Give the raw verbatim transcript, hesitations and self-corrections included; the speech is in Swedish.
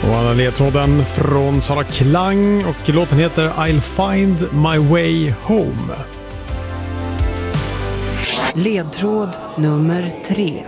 Och andra ledtråden från Sara Klang och låten heter I'll find my way home. Ledtråd nummer tre.